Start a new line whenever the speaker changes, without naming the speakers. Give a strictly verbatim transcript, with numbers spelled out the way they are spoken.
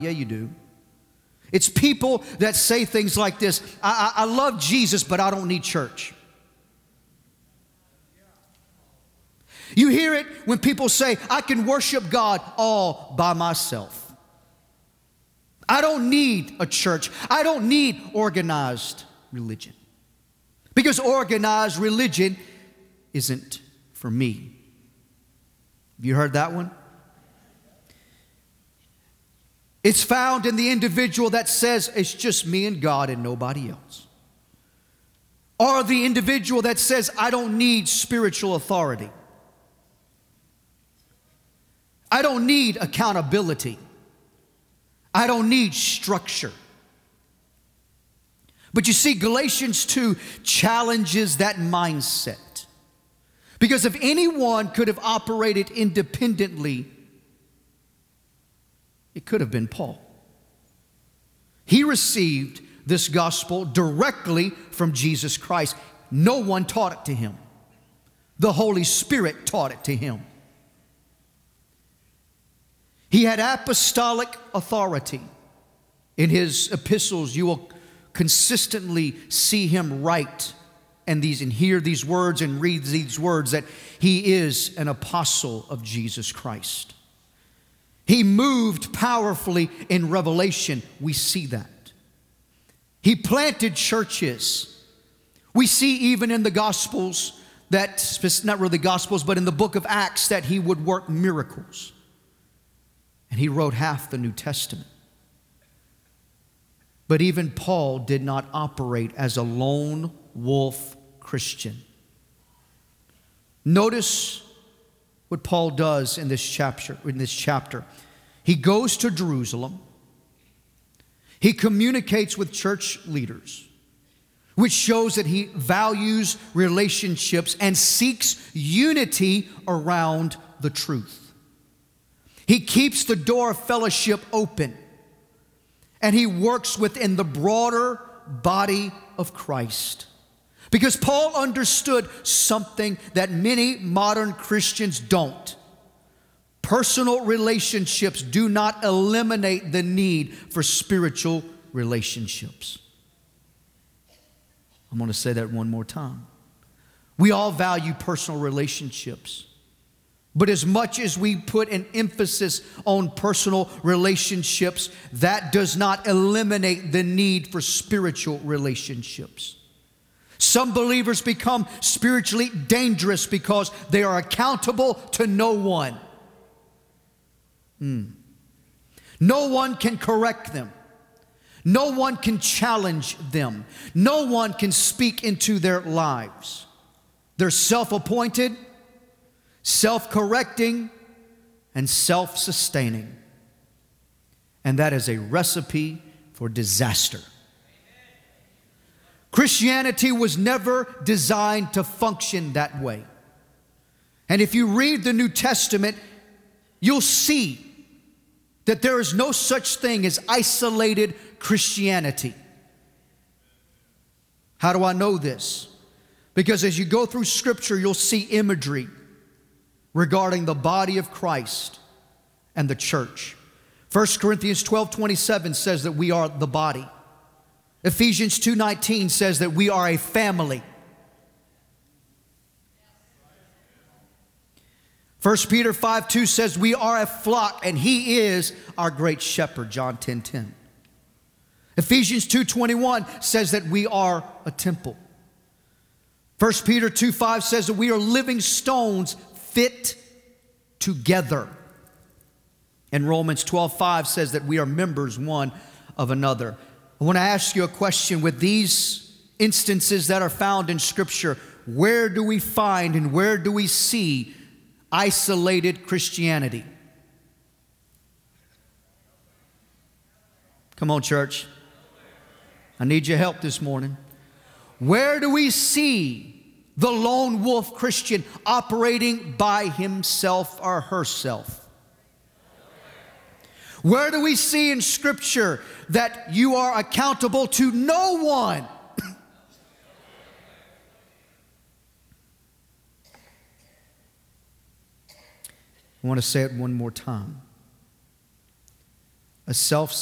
Yeah, you do. It's people that say things like this: I, I, I love Jesus, but I don't need church. You hear it when people say, I can worship God all by myself. I don't need a church. I don't need organized religion. Because organized religion isn't for me. Have you heard that one? It's found in the individual that says it's just me and God and nobody else. Or the individual that says I don't need spiritual authority. I don't need accountability. I don't need structure. But you see, Galatians two challenges that mindset. Because if anyone could have operated independently, it could have been Paul. He received this gospel directly from Jesus Christ. No one taught it to him. The Holy Spirit taught it to him. He had apostolic authority. In his epistles, you will consistently see him write and these and hear these words and read these words that he is an apostle of Jesus Christ. He moved powerfully in revelation. We see that. He planted churches. We see even in the Gospels that, not really the Gospels, but in the book of Acts, that he would work miracles. And he wrote half the New Testament. But even Paul did not operate as a lone wolf Christian. Notice what Paul does in this chapter. In this chapter, he goes to Jerusalem. He communicates with church leaders, which shows that he values relationships and seeks unity around the truth. He keeps the door of fellowship open, and he works within the broader body of Christ. Because Paul understood something that many modern Christians don't. Personal relationships do not eliminate the need for spiritual relationships. I'm going to say that one more time. We all value personal relationships. But as much as we put an emphasis on personal relationships, that does not eliminate the need for spiritual relationships. Some believers become spiritually dangerous because they are accountable to no one. Mm. No one can correct them. No one can challenge them. No one can speak into their lives. They're self-appointed, self-correcting, and self-sustaining. And that is a recipe for disaster. Christianity was never designed to function that way. And if you read the New Testament, you'll see that there is no such thing as isolated Christianity. How do I know this? Because as you go through Scripture, you'll see imagery regarding the body of Christ and the church. First Corinthians twelve twenty-seven says that we are the body. Ephesians two nineteen says that we are a family. First Peter five two says we are a flock and he is our great shepherd, John ten ten. Ephesians two twenty-one says that we are a temple. First Peter two five says that we are living stones fit together. And Romans twelve five says that we are members one of another. I want to ask you a question. With these instances that are found in Scripture, where do we find and where do we see isolated Christianity? Come on, church. I need your help this morning. Where do we see the lone wolf Christian operating by himself or herself? Where do we see in Scripture that you are accountable to no one? I want to say it one more time. a self